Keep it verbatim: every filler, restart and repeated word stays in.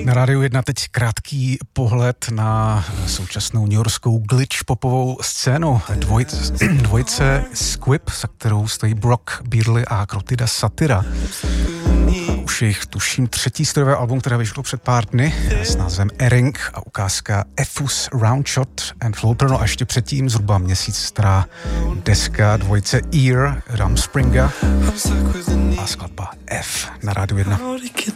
Na Rádiu jedna teď krátký pohled na současnou newyorskou glitch popovou scénu. Dvojice, dvojice Squib, za kterou stojí Brock Beardley a Crotida Satyra. Už jejich, tuším, třetí studiové album, které vyšlo před pár dny s názvem Ering a ukázka Efus Roundshot and Floater. No a ještě předtím zhruba měsíc stará deska dvojice Ear, Rumspringa a skladba F na Rádiu jedna.